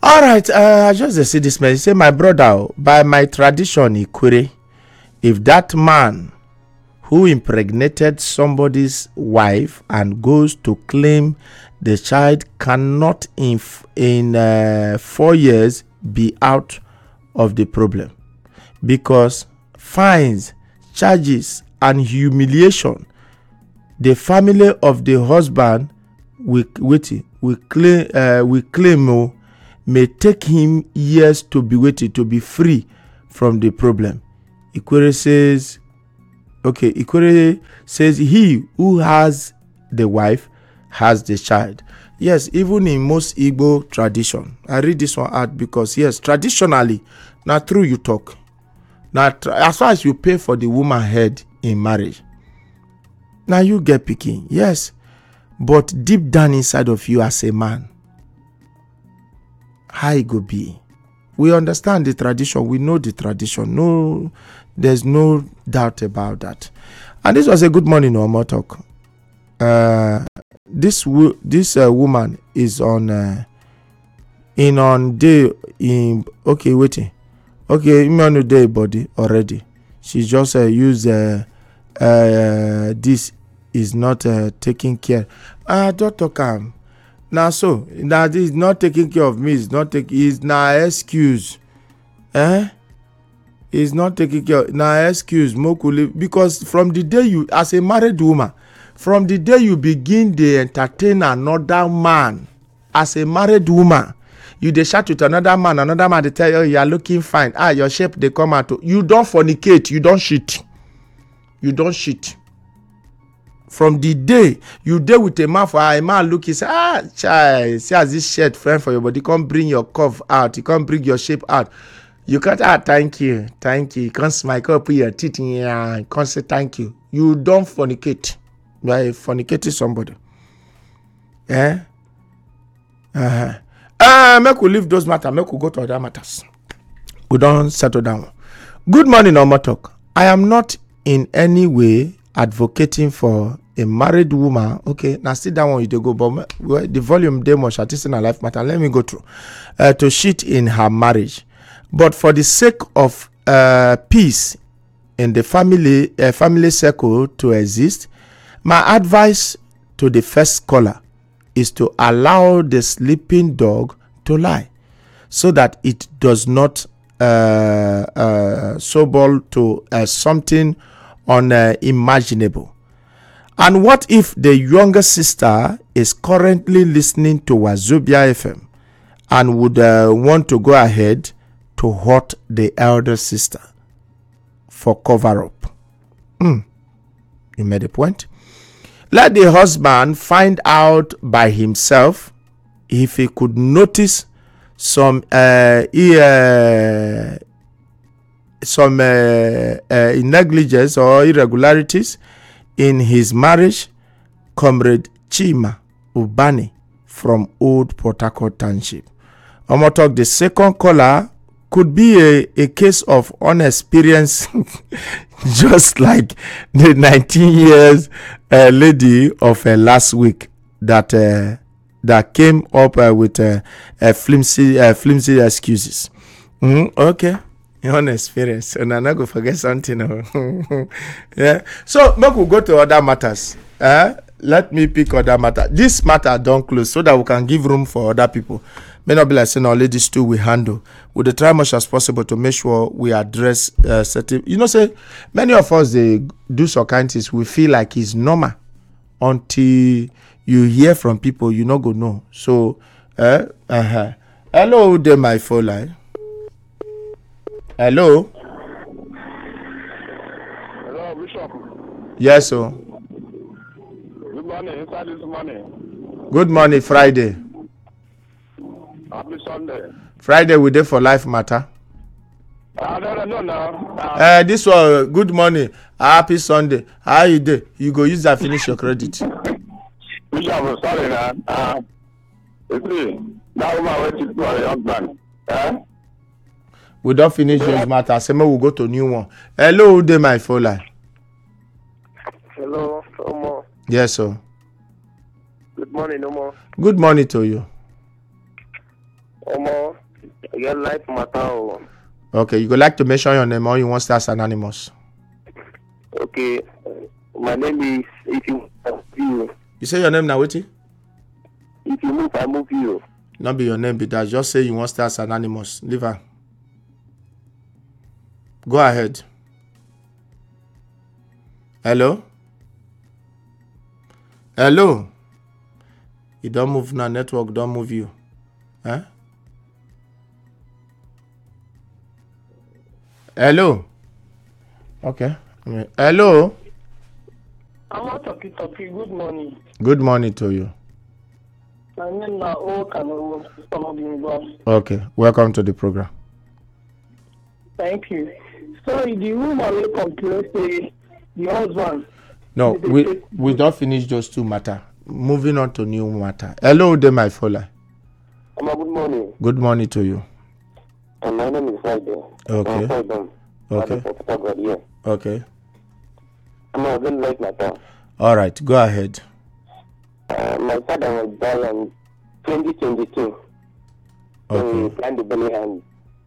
All right, I just see this man. He say, my brother, by my tradition, Ikwere, if that man who impregnated somebody's wife and goes to claim the child cannot in 4 years be out of the problem, because fines, charges, and humiliation, the family of the husband will claim may take him years to be free from the problem. Ikwere says he who has the wife has the child. Yes, even in most Igbo tradition, I read this one out because yes, traditionally, not true you talk. Now, as far as you pay for the woman head in marriage, now you get picking, yes, but deep down inside of you as a man, how it go be? We understand the tradition. We know the tradition. No, there's no doubt about that. And this was a good morning, Omo Talk. This woman is on day in okay waiting. Okay, I'm on the day body already. She just used this is not taking care. Dr. Kam. Now so that is not taking care of me. Is now excuse. Is not taking care. Now excuse Mokuli, because from the day you, as a married woman, from the day you begin to entertain another man, as a married woman, you dey chat with another man they tell you you are looking fine. Your shape they come out. You don't fornicate. You don't cheat. You don't cheat. From the day you deal with a man for a man look, he say, child, see as this shirt friend for your body, come bring your curve out, you can't bring your shape out. You can't thank you. You can't smile, come put your teeth in here, you can't say thank you. You don't fornicate. You are fornicating somebody. Make we leave those matters, make we go to other matters. We don't settle down. Good morning, Omo Talk. I am not in any way advocating for a married woman. Okay, now sit down when you go, but the volume they much at in a life matter. Let me go through to cheat in her marriage, but for the sake of peace in the family circle to exist, my advice to the first caller is to allow the sleeping dog to lie, so that it does not sobol to something unimaginable. And what if the younger sister is currently listening to Wazobia FM and would want to go ahead to hurt the elder sister for cover up? You made a point. Let the husband find out by himself if he could notice some negligence or irregularities in his marriage. Comrade Chima Ubani from Old Port Harcourt Township. Omo Talk, the second caller could be a case of unexperienced, just like the 19 years lady of last week that came up with flimsy excuses. Okay. Unexperienced, and I'm not going to forget something. Yeah. So, make we go to other matters. Let me pick other matter. This matter don't close so that we can give room for other people. May not be like saying only these two we handle. We will try much as possible to make sure we address certain. Say many of us they do some kind of things. We feel like it's normal until you hear from people you not go know. So, hello, there my phone line. Hello. Hello, Bishop. Yes, sir. Good morning. Inside this morning. Good morning, Friday. Happy Sunday. Friday we dey for life matter. No. This one, good morning. Happy Sunday. How you dey? You go use that finish your credit. Bishop, sorry, man. You see, that woman waiting for a young man. We don't finish those matters. Say we'll go to new one. Hello, who dey my phone line? Hello, Omo. Yes, sir. Good morning, Omo. Good morning to you. Omo, get life matter. Okay, you go like to mention your name or you want to start anonymous? Okay, my name is If You Move. You say your name now, wait. If you move, I move you. Not be your name, but that. Just say you want to start anonymous. Leave her. Go ahead. Hello? Hello? You don't move now, network don't move you. Huh? Hello? Okay. Hello? I'm not talking. Good morning. Good morning to you. My name is Okanowo. Okay. Welcome to the program. Thank you. So the woman will complain say the husband. No, we don't finish those two matter. Moving on to new matter. Hello, there, my follower. Good morning. Good morning to you. And my name is Friday. Okay. Okay. Okay. I'm a very late matter. All right. Go ahead. My father was born in 2022. Okay. So he planned the belly hand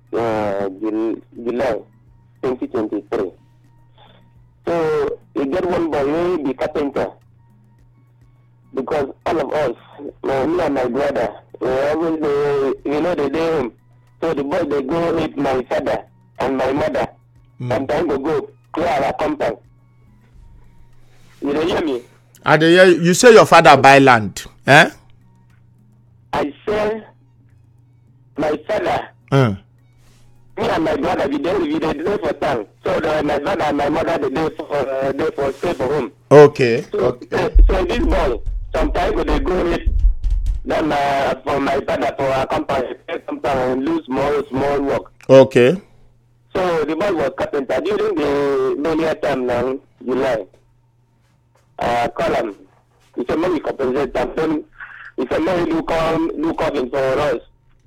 July 2023. So he get one boy who will be carpenter. Because all of us, me and my brother, we always they day home. So the boy they go with my father and my mother. Sometimes they go clear our compound. You don't hear me? You say your father buy land, eh? I say my father. Me and my brother, we dey for town. So my brother and my mother, they for stay for home. Okay. So this boy, sometimes they go with them for my father for a company, and lose small work. Okay. So the boy was carpenter during the earlier time now, July. Call him. He said, "Maybe compensate them." He said, "Maybe do coffin for us."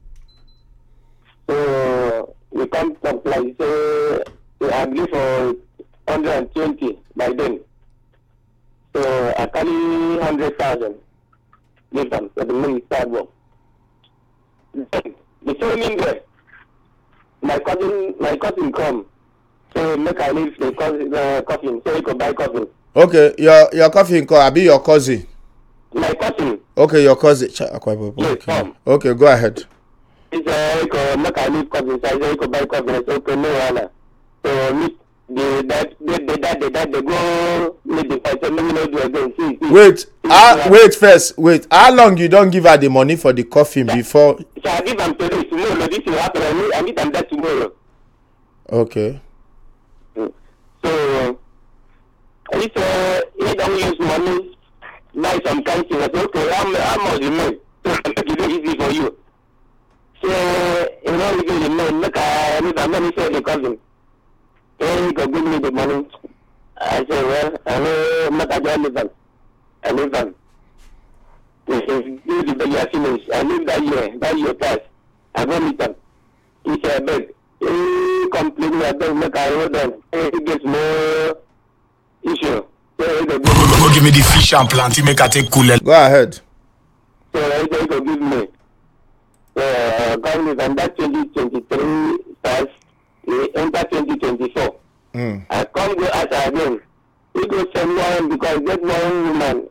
So we come talk like say we agree for 120 by then. So I carry 100,000. Give them for the money start work. Then the following day, my cousin come. So make I leave the coffin. So he could buy coffin. Okay, your coffin call, be your cousin. My cousin. Okay, your cousin. Yes, come. Okay, go ahead. He said, make I leave coffin. So I said, he could buy coffin. So okay, no wahala. So meet the dad, they go meet the fight. So let me not do again. See. Wait. How long you don't give her the money for the coffin before? So I give them today. Tomorrow, this will happen. I need them that tomorrow. Okay. So he said he don't use money, buy some kind of thing. I said, okay, how much you make? So I make it easy for you. So you know, you give the money, make I need the money for the cousin. Then he could give me the money. I said, well, I know not I live them. I live them. If you do the year finish, I live that year pass. I go meet them. He said, beg. He completely I don't make I hold them. He gets more issue. So go give me the fish and plant, make I take cool. Go ahead. So he could give me. Government and that 2023 starts, we enter 2024. I can't go out again. We go send one because get one woman,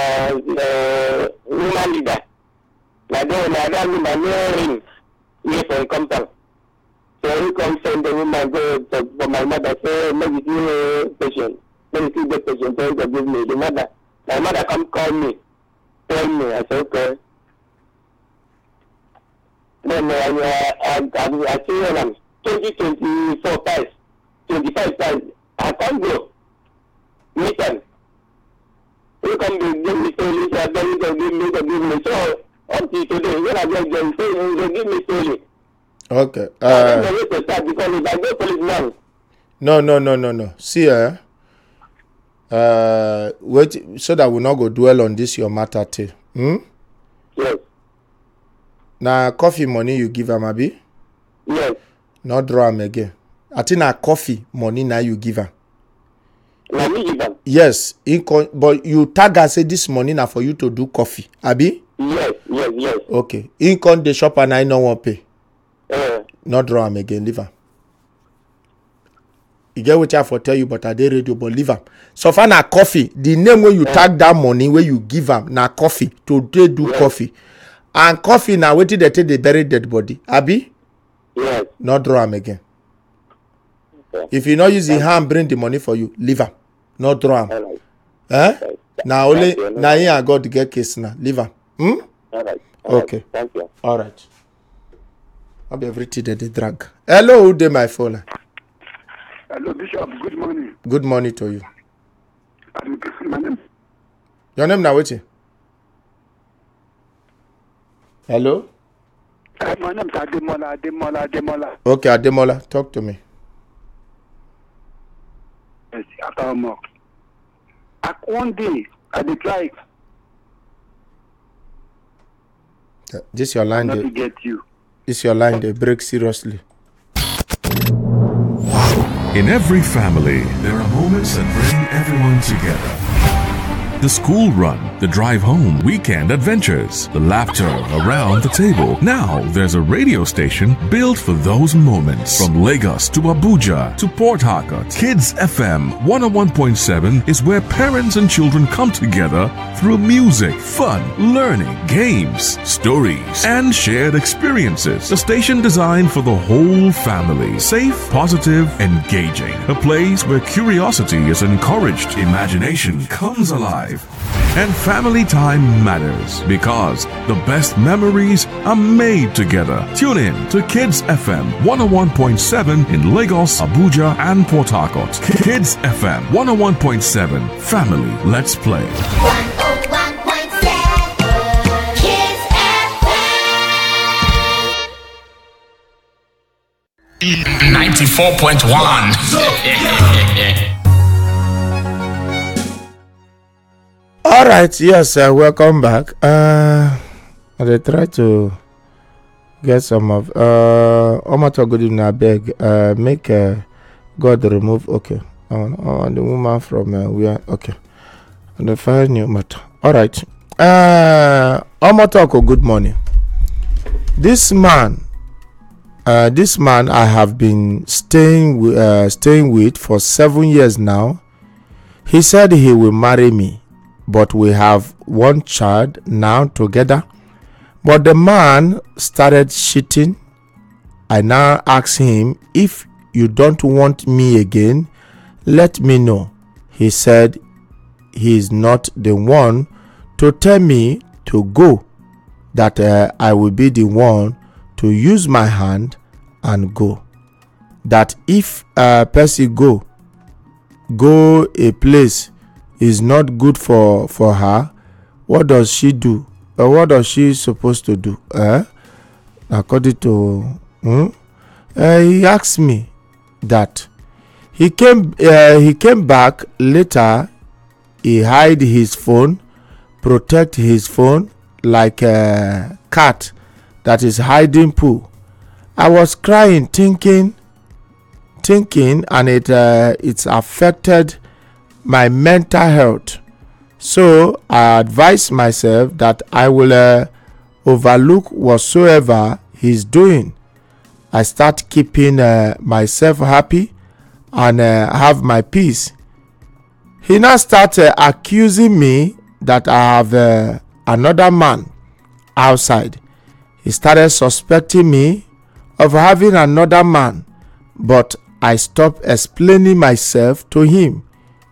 woman leader. Like that woman near him, here for a compound. So he come send the woman go for my mother, say, maybe see patient. Maybe see the patient, so he go give me the mother. My mother come call me, tell me, I said, okay. Then I see them 2024 price, 25 price. I can't go. Meet them. You come to give me story, then you can give me. So up to today, when I get them, you give me story. Okay. Because if I go policeman. No. See, wait, so that we not go dwell on this your matter too. Yes. Now coffee money you give am abi? Yes. Not draw am again. I think na coffee money now you give am. Na me give am. Yes, but you tag and say this money na for you to do coffee, abi? Yes. Okay. In con the shop and I no wan pay. Not draw am again, leave am. You get what I for tell you, but I dey radio, but leave am. So far na coffee. The name when you tag that money where you give am na coffee. To dey do coffee. And coffee na wetin dey take dey bury dead body. Abi? Yes. Not draw am again. Okay. If you not use the hand bring the money for you, leave am. Not draw am. All right. Eh? Now only now here I got to get case now. Leave am. All right. Okay. Thank you. All right. I'll be everything that they drag. Hello, who dey my phone? Hello, Bishop. Good morning. Good morning to you. My name. Your name now wetin? Hello? My name is Ademola. Okay, Ademola, talk to me. Yes, one day, I did try This your line. not to They, get you. this your line. They break seriously. In every family, there are moments that bring everyone together. The school run, the drive home, weekend adventures, the laughter around the table. Now there's a radio station built for those moments. From Lagos to Abuja to Port Harcourt, Kids FM 101.7 is where parents and children come together through music, fun, learning, games, stories, and shared experiences. A station designed for the whole family. Safe, positive, engaging. A place where curiosity is encouraged, imagination comes alive, and family time matters because the best memories are made together. Tune in to Kids FM 101.7 in Lagos, Abuja, and Port Harcourt. Kids FM 101.7. Family, let's play. 94.1. All right, yes, welcome back. I try to get some of Omato good evening, I beg. Make God remove. Okay, the woman from where? Okay, the fire new matter. All right, Omato, good morning. This man I have been staying with for 7 years now. He said he will marry me, but we have one child now together. But the man started cheating. I now asked him, if you don't want me again, let me know. He said he is not the one to tell me to go, that I will be the one to use my hand and go. That if a person go a place is not good for her, what does she do? Or what does she supposed to do? According to he asked me that. He came back later. He hide his phone, protect his phone like a cat that is hiding poo. I was crying, thinking, and it's affected my mental health. So I advise myself that I will overlook whatsoever he's doing. I start keeping myself happy and have my peace. He now started accusing me that I have another man outside. He started suspecting me of having another man, but I stopped explaining myself to him.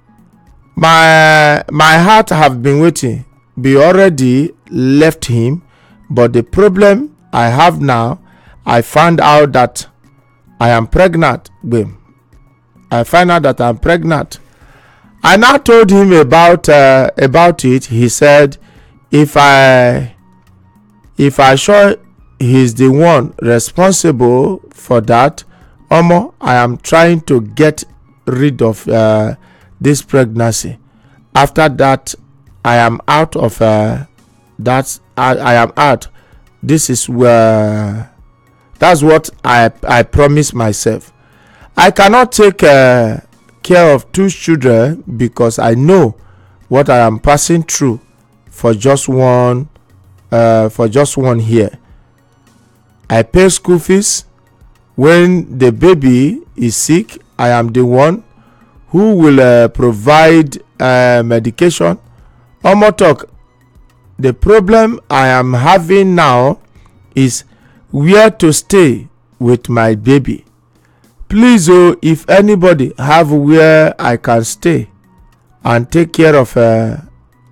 My heart have been waiting, be already left him, but the problem I have now, I found out that I am pregnant. I find out that I'm pregnant. I now told him about it. He said, if I sure he's the one responsible for that, I am trying to get rid of this pregnancy. After that, I am out of that. I am out. This is where. That's what I promised myself. I cannot take care of 2 children because I know what I am passing through for just one here. I pay school fees, When the baby is sick, I am the one who will provide medication. Omo talk, the problem I am having now is where to stay with my baby. Please, if anybody have where I can stay and take care of the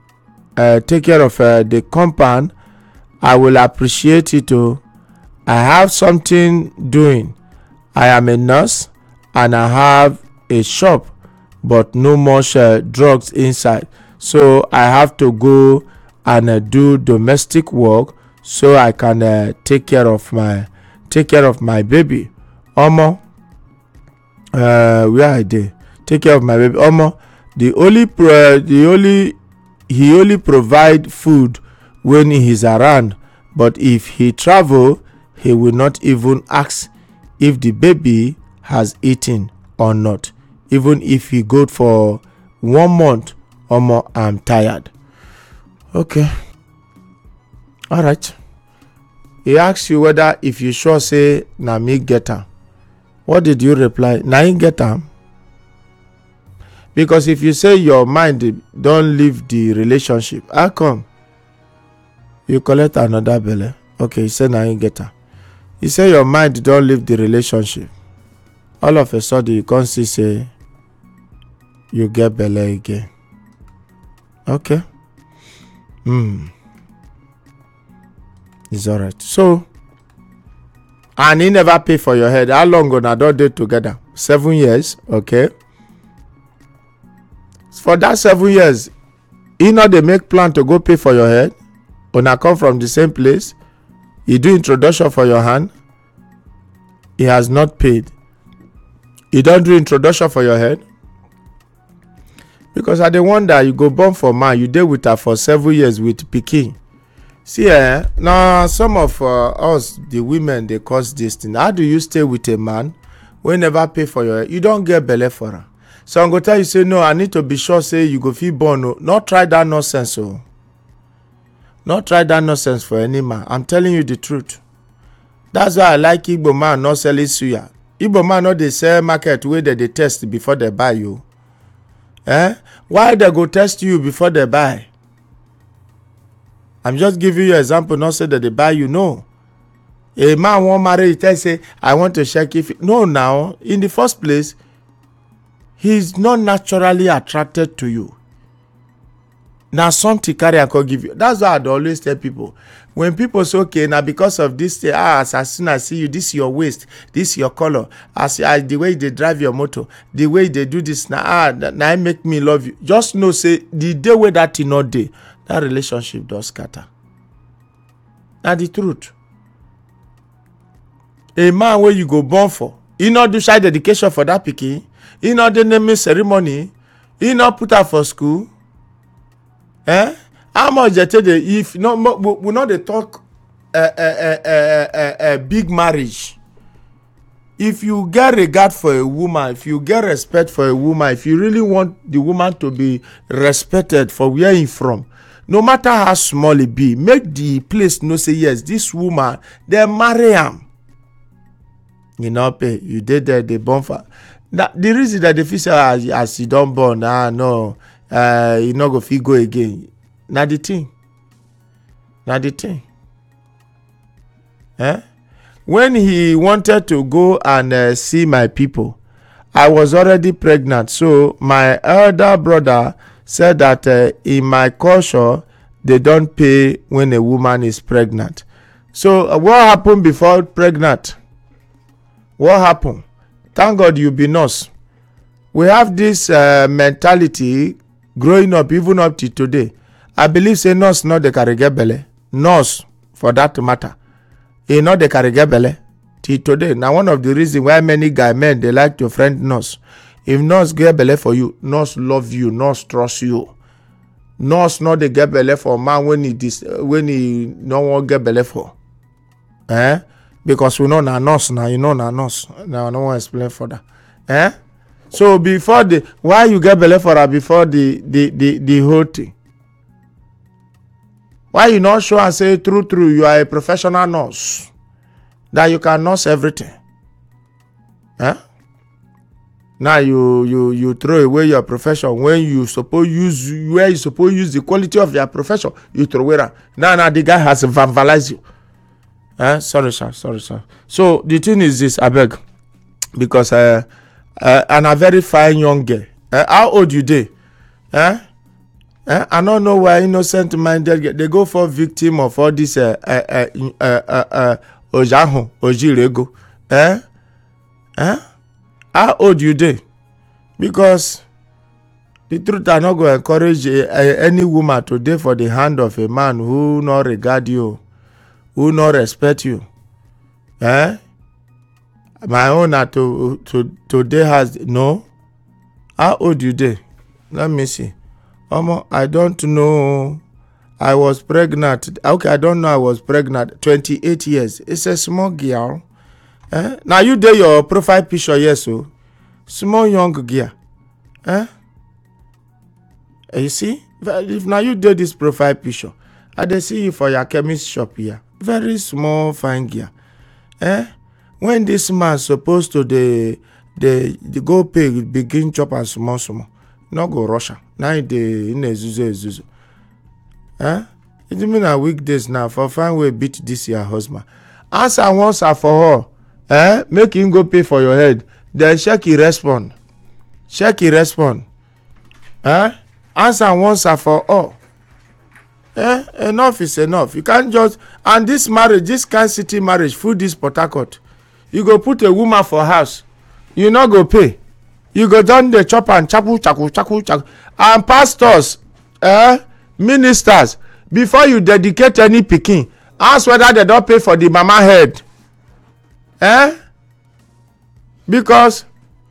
compound, I will appreciate it. I have something doing. I am a nurse and I have a shop, but no much drugs inside. So I have to go and do domestic work so I can take care of my baby. Omo, where I dey take care of my baby. Omo, he only provide food when he is around, but if he travel, he will not even ask if the baby has eaten or not. Even if he go for 1 month, Omo, I'm tired. Okay, all right. He asks you whether if you sure say na me get am. What did you reply? Na him get am. Because if you say your mind don't leave the relationship, how come you collect another belle? Okay, you say na him get am. You say your mind don't leave the relationship. All of a sudden you can't see say you get belle again. Okay. It's alright. So, and he never pay for your head. How long una don dey together? 7 years. Okay. For that 7 years, he not dey make plan to go pay for your head. Una come from the same place. He do introduction for your hand. He has not paid. He don't do introduction for your head. Because I dey wonder, you go born for man, you dey with her for 7 years with pikin. See, now some of us, the women, they cause this thing. How do you stay with a man who never pay for your head? You don't get belle for her. So I'm going to tell you, say, no, I need to be sure, say, you go feel born. No. Not try that nonsense. Not try that nonsense for any man. I'm telling you the truth. That's why I like Igbo man not selling suya. Igbo man not they sell market where they test before they buy you. Why they go test you before they buy? I'm just giving you an example, not say that they buy you. No. A man won't marry, he tell say, I want to check if... No, now, in the first place, he's not naturally attracted to you. Now, something carry and can give you. That's why I'd always tell people. When people say, okay, now because of this, as soon as I see you, this is your waist, this is your color, the way they drive your motor, the way they do this, now make me love you. Just know, say, the day where that thing not day, that relationship does scatter. Now the truth. A man where you go born for, he not do child education for that pikin, he not do naming ceremony, he not put her for school. How much they tell you if no we not they talk a big marriage. If you get regard for a woman, if you get respect for a woman, if you really want the woman to be respected for where he from, no matter how small it be, make the place know say yes, this woman, they marry him. You know, pay. You did that, they born for. Now, the reason that they feel say as you don't born, no, you not go feel go again. Now the thing. When he wanted to go and see my people, I was already pregnant. So my elder brother said that in my culture, they don't pay when a woman is pregnant. So what happened before pregnant? What happened? Thank God you be nurse. We have this mentality growing up, even up to today. I believe say nurse not the carry get belle. Nurse, for that matter, he not the carry get belle till today. Now one of the reasons why many guy men they like to friend nurse. If nurse get belle for you, nurse love you, nurse trust you. Nurse not the get belle for man when he no want get belle for. Because we know na nurse now, you know na nurse. Now I don't want to explain further. So before why you get belle for her before the whole thing? Why you not show and say true, you are a professional nurse, that you can nurse everything? Huh? Now you throw away your profession when you suppose use the quality of your profession. You throw away that. Now the guy has vandalized you. Sorry, sir. So the thing is this, I beg, because and a very fine young girl. How old you dey? I don't know why innocent minded they go for victim of all this Ojirego. How old you dey? Because the truth I not go encourage any woman to dey for the hand of a man who not regard you, who not respect you. My own are to dey has no. How old you dey? Let me see. I don't know. I was pregnant. Okay, I don't know I was pregnant. 28 years. It's a small girl. Now you dey your profile picture, yes, so small young girl. You see, if now you do this profile picture, I dey see you for your chemist shop here. Very small, fine girl. When this man supposed to the go pay begin chop and small, no go rush. Now in ezuzu. It mean a weekdays now for fine way beat this your husband. Answer once and for all. Make him go pay for your head. Then check he respond. Answer once and for all. Enough is enough. You can't just, and this marriage, this kind city marriage, full this Port Harcourt. You go put a woman for house. You not go pay. You go down the chop and chaku. And pastors, ministers, before you dedicate any pikin, ask whether they don't pay for the mama head. Because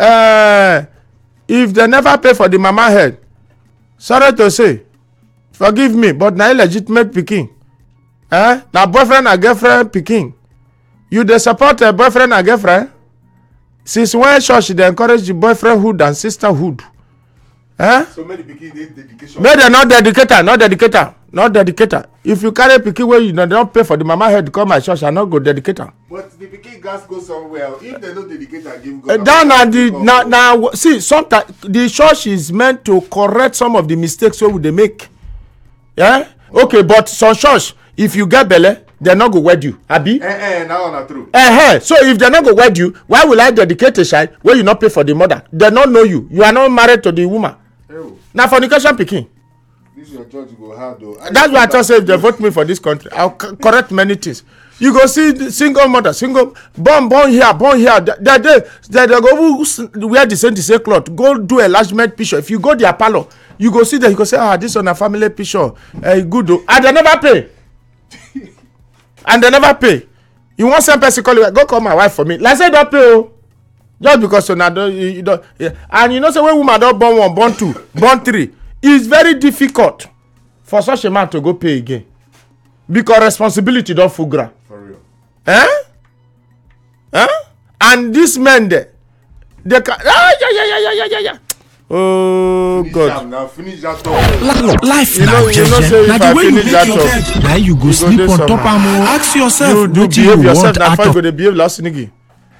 if they never pay for the mama head, sorry to say, forgive me, but na illegitimate pikin. Na boyfriend and girlfriend pikin. You dey support a boyfriend and girlfriend? Since when church they encourage the boyfriendhood and sisterhood? So many pikin dey dedication. No, they not dedicator. If you carry pikin where you don't pay for the mama head, come my church, I not go dedicator. But the pikin gas go somewhere. If they don't dedicate and give God. Now see, sometimes the church is meant to correct some of the mistakes wey they make. Okay, but some church, if you get belle, they not go wed you. Abi? Now not true. So if they not go wed you, why will I dedicate a child where you not pay for the mother? They not know you. You are not married to the woman. Now fornication pikin. This your church go hard though. That's why I just say if they vote me for this country, I'll correct many things. You go see the single mother, born here. They go wear the same cloth. Go do enlargement picture. If you go their parlor, you go see that you go say, this on a family picture. Good though. And they never pay. You want some person call you, go call my wife for me. Like say don't pay. Oh. Just because you don't. Yeah. And you know, say when woman don't born 1, born 2, born 3, it's very difficult for such a man to go pay again. Because responsibility don't full ground. For real. And this men they can. Yeah. Oh God! Finish that talk. Life You know, say now if the I way you finish make that your talk, bed, now you go sleep do on top somehow. am. Ask yourself You what behave you yourself. want Now out fight of. go dey behave last nigga.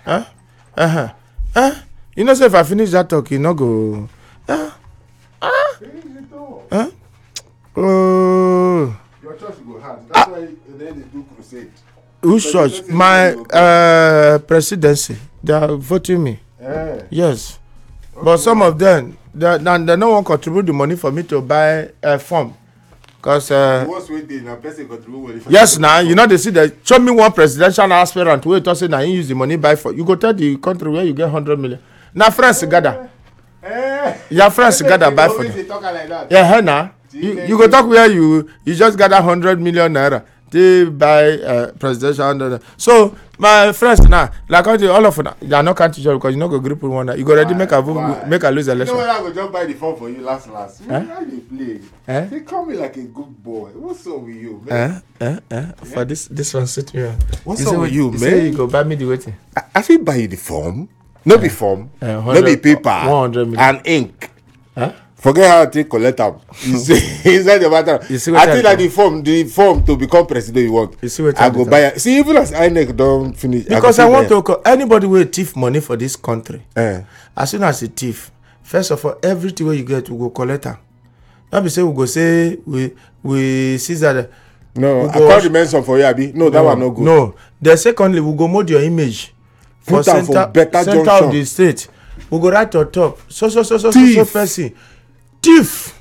You know, say if I finish that talk, you no go. Finish it all. Oh. Your church go hard. That's why they do crusade. Which church? My presidency. They are voting me. Yes. Okay. But some of them, they no one contribute the money for me to buy a form. Because What's waiting? A person contribute money for yes, now you know they see that. Show me one presidential aspirant who talk say now he use the money buy for. You go tell the country where you get 100 million. Now friends gather. Your friends gather buy for them. Like that. Yeah, now you go talk where you just gather 100 million naira. They buy presidential. So my friends now, like all of them, they are not can't teach you because you not go grip with one. You go already make a lose election. You know when I go just buy the phone for you last. How they play? They call me like a good boy. What's up with you, man? For this one sit here. What's up with you, man? Say you go buy me the waiting. I fit buy you the form. No be form. No be paper. 100 million. And ink. Forget how to collect am. Inside the matter. You see I what think I that the form to become president you want. You see what I I go do? buy it. See, even as INEC don't finish. Because go I fit want buy to anybody will thief money for this country. am. As soon as a thief, first of all, everything where you get, we go collect am. Not be say we go say we see that. No, we I go can't remember some for you, Abi. No, that one no good. No. Then secondly, we go mold your image Put am for better center junction. of the state. We go right on top. So Thief. person. Thief.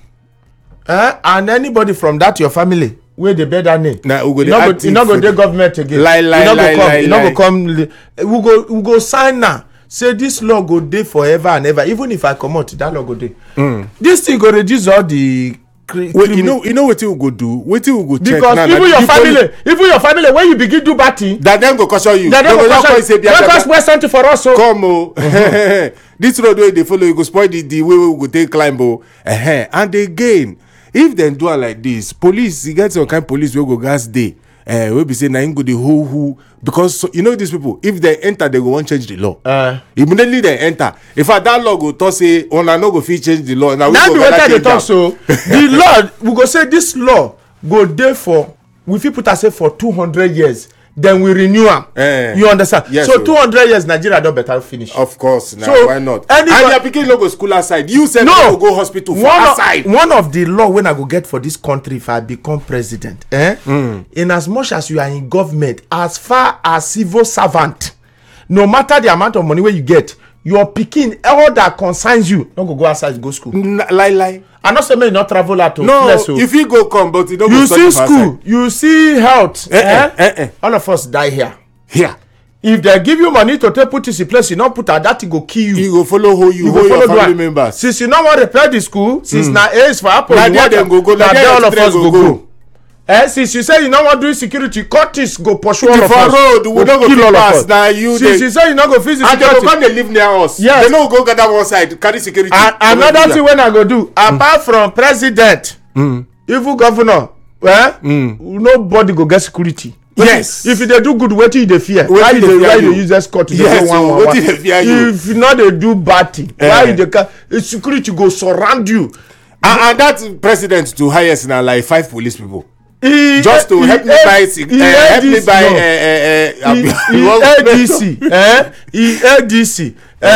And anybody from that your family where they bear that name. Nah, we go you dey no act go, you no go thief. dey government again. Lie, you no go come. lie. You no go come. We go sign now. Say this law go dey forever and ever. Even if I comot, that law go dey. This thing go reduce all the. Wait, you know wetin we go do? Wetin we go check Because now? even your family, when you begin do bad thing, that dem go caution you. they Dem don't just go call you say don't cause waste something for us. So come o. This road wey dey follow you go spoil the way we go take climb o. And again, if dem do am like this, police e get some kind police wey go gas dey. Wey be say na him go dey hold who, because you know these people, if they enter they go wan change the law. Immediately they enter, in fact that law go talk say una no go fit change the law. Now we that go be better wetin I dey change talk am. so. The law we go say this law go dey for, we fit put ourselves for 200 years, then we renew am. You understand? Yes, so so 200 years Nigeria don better finish. Of course, now So, why not? anybody- And your pikin no go school outside. You said no go hospital for outside. One of the law when I go get for this country if I become president, in as much as you are in government, as far as civil servant, no matter the amount of money wey you get, your pikin, all that concerns you, no go outside go school. Lie. I not say make you not travel out to No, place, so. if you go come, but you don't go You study see for school, outside. you see health, eh. all of us die here. Here, If they give you money to take put this in place, you not put that, that go kill you. you go follow who you go hold your follow family do am. members. Since you no wan repair the school, since na A's for Apple, Na you there want dem am, go go, na na there there all your of children us go go go. go. Since you say you no wan do security, Curtis go pursue all of For us. road, we no go kill fit all of pass. us. Na you Since dey. you say you no go fit And they go security. come dey live near us. Yes. They no go gather one side carry security. And another thing when I go do, apart from president, even governor, nobody go get security. Yes. If you dey do good, wetin you dey fear? Wetin Why dey you fear you? use escort to dey Yes, go one so wetin dey fear you? If you no dey do bad thing, why you dey security go surround you? And that president to highest na like 5 police people. Just to help me buy ADC.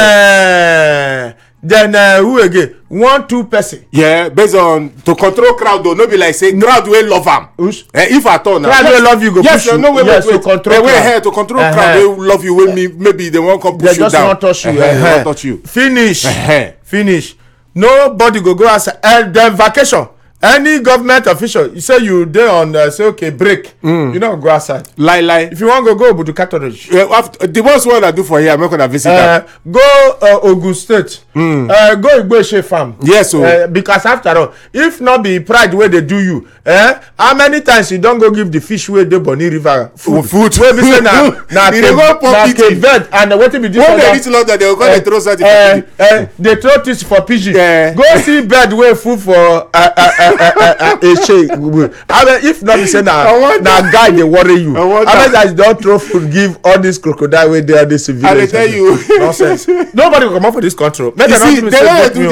Then who again? 1-2 person. Yeah, based on to control crowd though, no be like say crowd wey love am. If at all, Crowd wey love you go push you. No, wait, Yes, to control wait, crowd. here to control crowd wey love you, wey maybe they wan come They push you just down. wan touch you. They wan touch you. Finish. Nobody go outside. Then vacation. Any government official, you say you dey on say okay break, you no go outside. Lie. If you wan go Obudu Catholic. The most one I do for here, I'm not gonna visit am. Go Ogun State. Go Igboshe farm. Yes, so Because after all, if not be pride wey dey do you, how many times you don go give the fish wey dey Bonny River food? Wey be say na bed and wetin be this when one? they reach London, they go come dey throw something. They throw this for pigeon. Go see bed wey full for if not be say na guy dey worry you. I bet that don throw food give all this crocodile wey dey all this village. I dey tell you Nonsense. Nobody go comot for this country. Make You dem not see, give me they say don't vote do me o.